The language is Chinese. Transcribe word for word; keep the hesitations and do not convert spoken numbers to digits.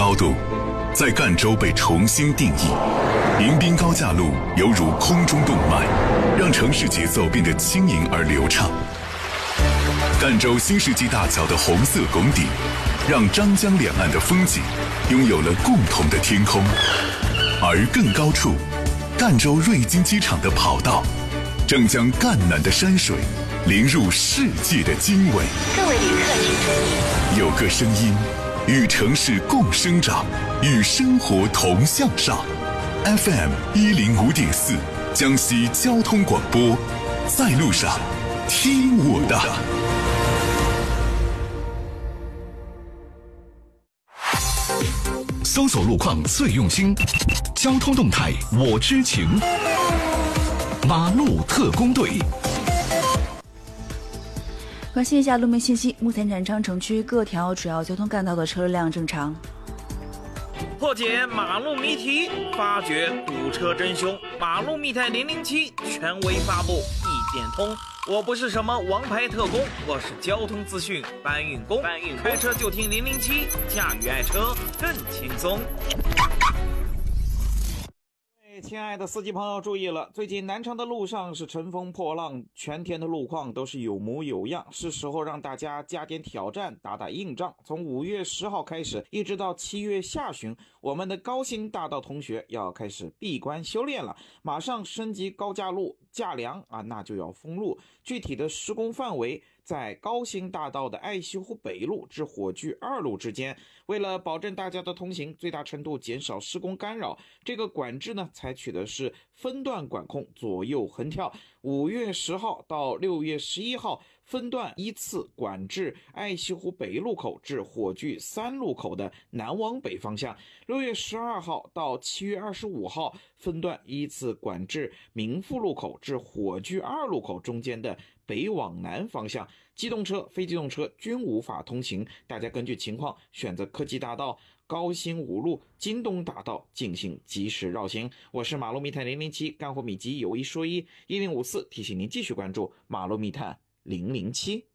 高度在赣州被重新定义。迎宾高架路犹如空中动脉，让城市节奏变得轻盈而流畅。赣州新世纪大桥的红色拱顶，让张江两岸的风景拥有了共同的天空。而更高处，赣州瑞金机场的跑道正将赣南的山水淋入世界的经纬。 各位旅客请注意， 有个声音与城市共生长，与生活同向上。F M 一零五点四，江西交通广播，在路上听我的。 搜索路况最用心，交通动态我知情。马路特工队。 关心一下路面信息，目前南昌城区各条主要交通干道的车辆正常。 破解马路谜题，发掘堵车真凶。马路密探零零七权威发布，一点通。我不是什么王牌特工，我是交通资讯搬运工。搬运开车就听零零七，驾驭爱车更轻松。亲爱的司机朋友注意了，最近南昌的路上是乘风破浪，全天的路况都是有模有样，是时候让大家加点挑战，打打硬仗。从五月十号开始一直到七月下旬，我们的高新大道同学要开始闭关修炼了，马上升级高架路架梁啊，那就要封路。具体的施工范围在高新大道的爱西湖北路至火炬二路之间。为了保证大家的通行，最大程度减少施工干扰，这个管制呢采取的是分段管控，左右横跳。五月十号到六月十一号分段依次管制爱西湖北路口至火炬三路口的南往北方向。六月十二号到七月二十五号分段依次管制民富路口至火炬二路口中间的北往南方向。机动车、非机动车均无法通行，大家根据情况选择科技大道、高新五路、京东大道进行及时绕行。我是马路密探零零七，干货秘籍有一说一，一零五四提醒您继续关注马路密探零零七。